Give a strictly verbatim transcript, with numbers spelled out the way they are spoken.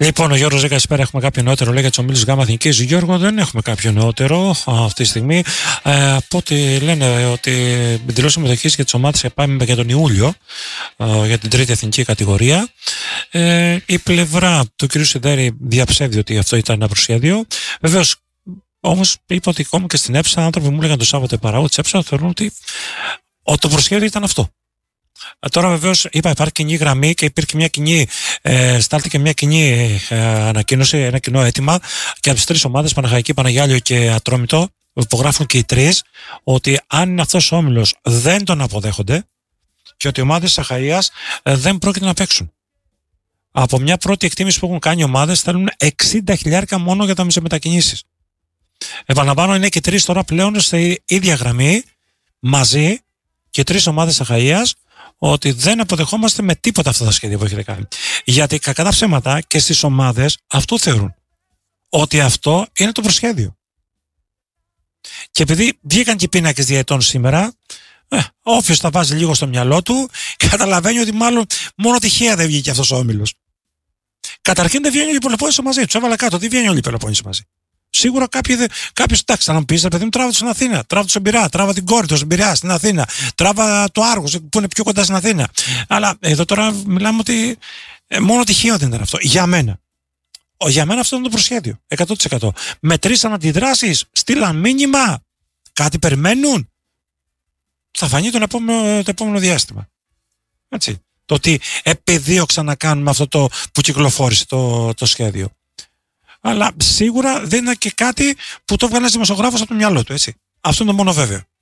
Λοιπόν, ο Γιώργος Ζέκα, πέρα έχουμε κάποιο νεότερο, λέει για τους ομίλους Γάμα Εθνικής. Γιώργο, δεν έχουμε κάποιο νεότερο αυτή τη στιγμή. Ε, από ό,τι λένε ότι δηλώσει συμμετοχής για τις ομάδες πάμε για τον Ιούλιο, ε, για την τρίτη εθνική κατηγορία. Ε, η πλευρά του κ. Σιδέρη διαψεύδει ότι αυτό ήταν ένα προσχέδιο. Βεβαίως, όμως είπα ότι ακόμα και στην ΕΨΑ, άνθρωποι μου έλεγαν το Σάββατο παράγω της ΕΨΑ, θεωρούν ότι το προσχέδιο ήταν αυτό. Τώρα βεβαίως είπα υπάρχει κοινή γραμμή και υπήρχε μια κοινή, ε, στάλθηκε μια κοινή ε, ανακοίνωση, ένα κοινό αίτημα και από τις τρεις ομάδες, Παναχαϊκή, Παναγιάλιο και Ατρόμητο, υπογράφουν και οι τρεις ότι αν είναι αυτός ο όμιλος δεν τον αποδέχονται και ότι οι ομάδες της Αχαΐας ε, δεν πρόκειται να παίξουν. Από μια πρώτη εκτίμηση που έχουν κάνει οι ομάδες θέλουν εξήντα χιλιάρικα μόνο για τα μισομετακινήσεις. Επαναλαμβάνω, είναι και τρεις τώρα πλέον στη ίδια γραμμή μαζί και τρεις ομάδες της Αχαΐας ότι δεν αποδεχόμαστε με τίποτα αυτά τα σχέδια που έχετε κάνει. Γιατί κακά τα ψέματα και στις ομάδες αυτό θεωρούν. Ότι αυτό είναι το προσχέδιο. Και επειδή βγήκαν και οι πίνακες διαιτών σήμερα, ε, όποιος τα βάζει λίγο στο μυαλό του, καταλαβαίνει ότι μάλλον μόνο τυχαία δεν βγήκε αυτός ο όμιλος. Καταρχήν δεν βγαίνει όλοι οι Πελοπόννησο μαζί. Τους έβαλα κάτω, δεν βγαίνει όλοι οι Πελοπόννησο μαζί. Σίγουρα κάποιοι, κάποιος, εντάξει, θα μου πεις, παιδί μου, τράβα του στην Αθήνα, τράβα του στον Πειραιά, τράβα την κόρη του στον Πειραιά στην Αθήνα, τράβα το Άργος που είναι πιο κοντά στην Αθήνα. Αλλά εδώ τώρα μιλάμε ότι ε, μόνο τυχαίο δεν ήταν αυτό. Για μένα. Ο, για μένα αυτό ήταν το προσχέδιο. εκατό τοις εκατό. Μετρήσαν αντιδράσεις, στείλαν μήνυμα, κάτι περιμένουν. Θα φανεί τον επόμενο, το επόμενο διάστημα. Έτσι. Το ότι επιδίωξαν να κάνουμε αυτό το που κυκλοφόρησε το, το σχέδιο. Αλλά σίγουρα δεν είναι και κάτι που το έβγαλε ένας δημοσιογράφος από το μυαλό του, έτσι. Αυτό είναι το μόνο βέβαιο.